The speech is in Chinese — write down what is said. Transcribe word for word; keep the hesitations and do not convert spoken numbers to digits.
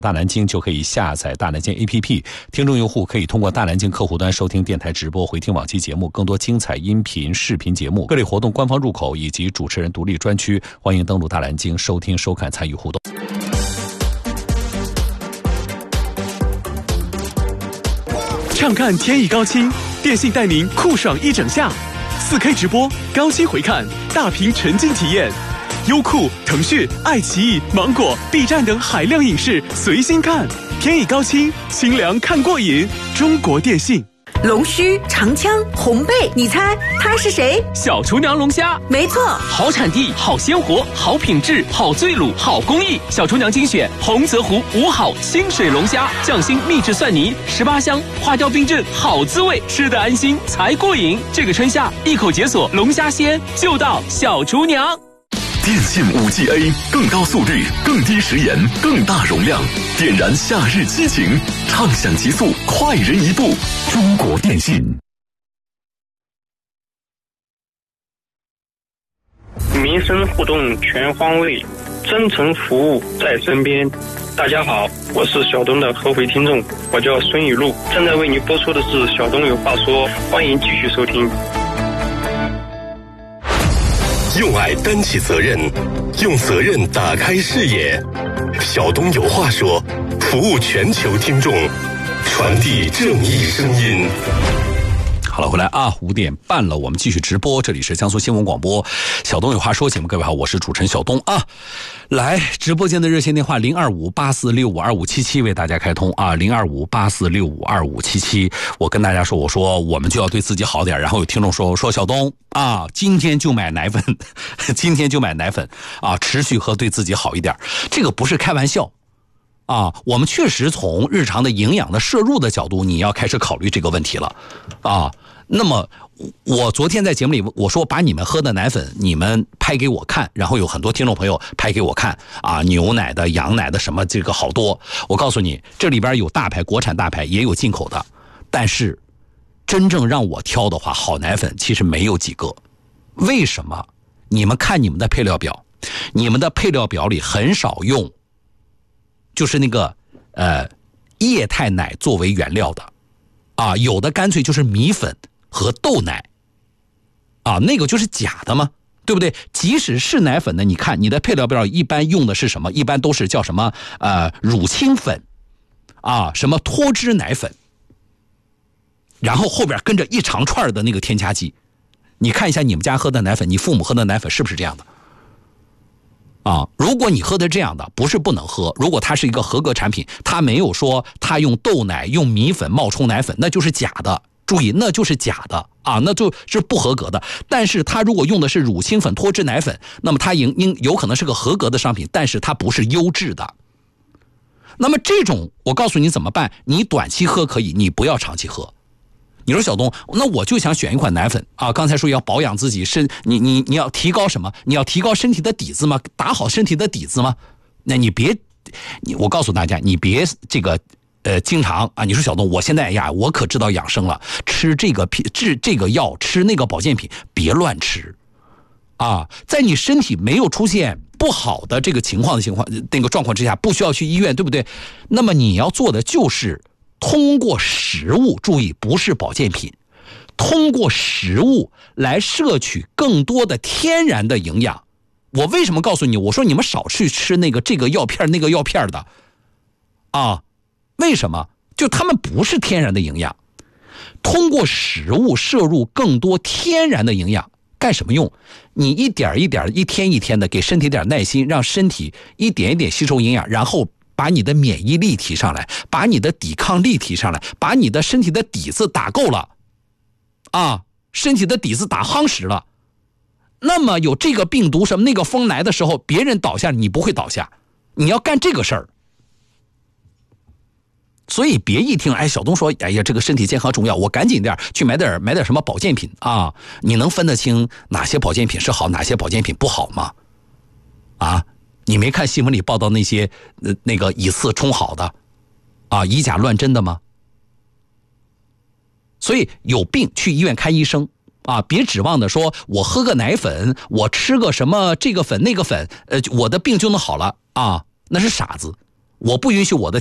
大南京就可以下载大南京 A P P， 听众用户可以通过大南京客户端收听电台直播、回听往期节目，更多精彩音频、视频节目、各类活动官方入口以及主持人独立专区，欢迎登录大南京收听、收看、参与互动。 畅看天意高清，电信带您酷爽一整夏，四 K 直播、高清回看、大屏沉浸体验。优酷、腾讯、爱奇艺、芒果、B 站等海量影视随心看，天意高清，清凉看过瘾。中国电信。 龙须、长枪、红背，你猜他是谁？ 小厨娘龙虾， 没错， 好产地、好鲜活、好品质、好醉卤、好工艺。小厨娘精选洪泽湖五好清水龙虾，匠心秘制蒜泥，十八香，花雕冰镇，好滋味，吃得安心才过瘾。这个春夏，一口解锁龙虾鲜，就到小厨娘。 电信 五 G A 更高速率、更低时延、更大容量，点燃夏日激情，畅享极速，快人一步。中国电信。 民生互动全方位，真诚服务在身边。大家好，我是小东的合肥听众，我叫孙雨露，正在为您播出的是小东有话说，欢迎继续收听。 用爱担起责任，用责任打开视野。小东有话说，服务全球听众，传递正义声音。 好了，回来啊，五点半了，我们继续直播，这里是江苏新闻广播小东有话说节目，各位好，我是主持人小东啊。来，直播间的热线电话零二五八四六五二五七七为大家开通啊，零二五八四六五二五七七。我跟大家说，我说我们就要对自己好点，然后有听众说说小东啊，今天就买奶粉，今天就买奶粉啊，持续喝，对自己好一点，这个不是开玩笑。啊，我们确实从日常的营养的摄入的角度，你要开始考虑这个问题了，啊，那么我昨天在节目里我说把你们喝的奶粉你们拍给我看，然后有很多听众朋友拍给我看啊，牛奶的、羊奶的什么这个好多，我告诉你，这里边有大牌国产大牌，也有进口的，但是真正让我挑的话，好奶粉其实没有几个。为什么？你们看你们的配料表，你们的配料表里很少用。就是那个呃液态奶作为原料的啊，有的干脆就是米粉和豆奶啊，那个就是假的嘛，对不对？即使是奶粉呢，你看你的配料表一般用的是什么？一般都是叫什么呃乳清粉啊，什么脱脂奶粉，然后后边跟着一长串的那个添加剂。你看一下你们家喝的奶粉，你父母喝的奶粉是不是这样的？啊，如果你喝的这样的，不是不能喝，如果它是一个合格产品，它没有说它用豆奶、用米粉冒充奶粉，那就是假的。注意，那就是假的啊，那就是不合格的。但是它如果用的是乳清粉、脱脂奶粉，那么它应应有可能是个合格的商品，但是它不是优质的。那么这种，我告诉你怎么办？你短期喝可以，你不要长期喝。你说小东，那我就想选一款奶粉啊！刚才说要保养自己身，你你你要提高什么？你要提高身体的底子吗？打好身体的底子吗？那你别，你我告诉大家，你别这个呃，经常啊，你说小东，我现在呀，我可知道养生了，吃这个品治这个药，吃那个保健品，别乱吃啊！在你身体没有出现不好的这个情况的情况那个状况之下，不需要去医院，对不对？那么你要做的就是通过食物，注意不是保健品，通过食物来摄取更多的天然的营养。我为什么告诉你？我说你们少去吃那个这个药片那个药片的啊？为什么？就他们不是天然的营养。通过食物摄入更多天然的营养，干什么用？你一点一点一天一天的给身体点耐心，让身体一点一点吸收营养，然后把你的免疫力提上来，把你的抵抗力提上来，把你的身体的底子打够了啊，身体的底子打夯实了，那么有这个病毒什么那个风来的时候，别人倒下你不会倒下，你要干这个事儿。所以别一听哎小东说哎呀这个身体健康重要，我赶紧点去买点买点什么保健品啊，你能分得清哪些保健品是好，哪些保健品不好吗？啊，你没看新闻里报道那些、呃、那个以次充好的啊，以假乱真的吗？所以有病去医院看医生啊，别指望的说我喝个奶粉，我吃个什么这个粉那个粉，呃，我的病就能好了啊，那是傻子。 我不允许我的